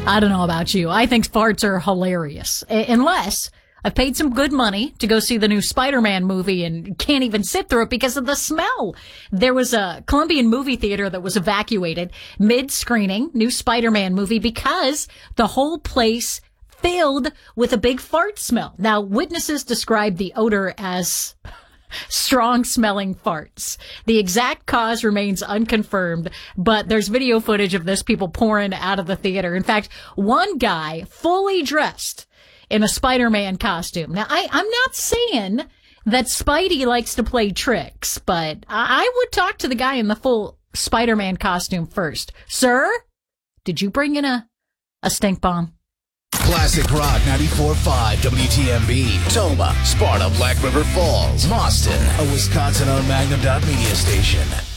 I don't know about you. I think farts are hilarious. Unless I've paid some good money to go see the new Spider-Man movie and can't even sit through it because of the smell. There was a Colombian movie theater that was evacuated mid-screening, new Spider-Man movie, because the whole place filled with a big fart smell. Now, witnesses described the odor as strong-smelling farts. The exact cause remains unconfirmed, but there's video footage of this, people pouring out of the theater. In fact, one guy fully dressed in a Spider-Man costume. Now, I'm not saying that Spidey likes to play tricks, but I would talk to the guy in the full Spider-Man costume first. Sir, did you bring in a stink bomb? Classic Rock 94.5 WTMB. Toma, Sparta, Black River Falls, Boston. A Wisconsin-owned Magnum Media station.